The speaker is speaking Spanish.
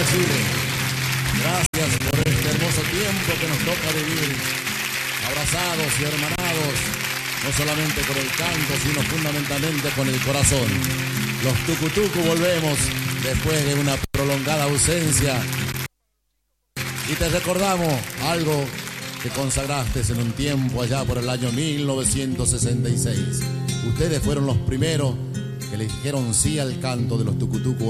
recibe. Gracias por este hermoso tiempo que nos toca vivir, abrazados y hermanados, no solamente con el canto, sino fundamentalmente con el corazón. Los tucutucu volvemos después de una prolongada ausencia y te recordamos algo que consagraste en un tiempo allá por el año 1966. Ustedes fueron los primeros que le dijeron sí al canto de los tucutucu.